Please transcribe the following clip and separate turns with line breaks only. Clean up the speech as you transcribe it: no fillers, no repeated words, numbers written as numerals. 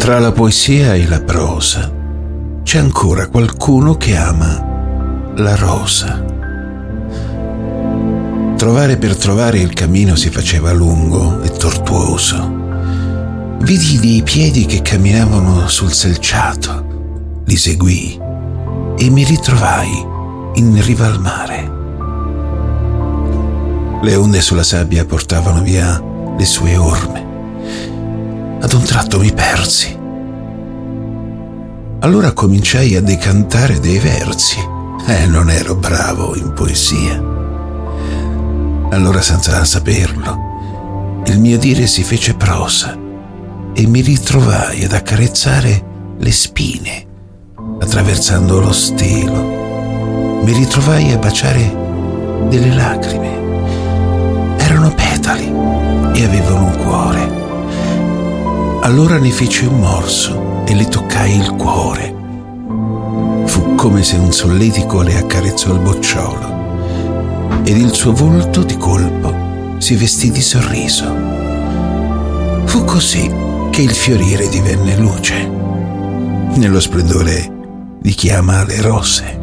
Tra la poesia e la prosa c'è ancora qualcuno che ama la rosa. Trovare per trovare il cammino si faceva lungo e tortuoso. Vidi dei piedi che camminavano sul selciato, li seguii e mi ritrovai in riva al mare. Le onde sulla sabbia portavano via le sue orme. Ad un tratto mi persi. Allora cominciai a decantare dei versi. Non ero bravo in poesia. Allora, senza saperlo, il mio dire si fece prosa e mi ritrovai ad accarezzare le spine, attraversando lo stelo. Mi ritrovai a baciare delle lacrime. Erano petali e avevano un cuore. Allora ne feci un morso e le toccai il cuore. Fu come se un solletico le accarezzò il bocciolo ed il suo volto di colpo si vestì di sorriso. Fu così che il fiorire divenne luce, nello splendore di chi ama le rose.